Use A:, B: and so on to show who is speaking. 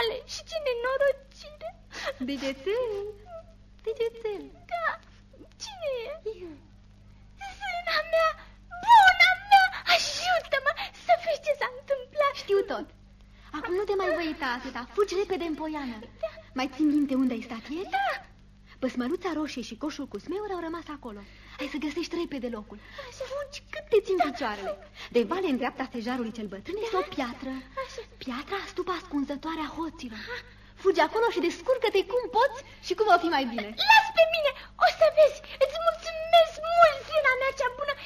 A: tale și ce nenorocire.
B: Degețel. Degețel.
A: Da, cine e? Eu. Zâna mea, buna mea, ajută-mă să vezi ce s-a întâmplat.
B: Știu tot. Acum nu te mai voi uita atâta, fugi repede în poiană. Da. Mai țin minte unde ai stat ieri?
A: Da.
B: Păsmăluța roșie și coșul cu smeuri au rămas acolo. Hai să găsești repede locul. Fugi cât te țin picioarele. De vale în dreapta stejarului cel bătrân este o piatră. Piatra stupa ascunzătoare a hoților. Fugi acolo și descurcă-te cum poți și cum va fi mai bine.
A: Las pe mine, o să vezi. Îți mulțumesc mult, zâna mea cea bună.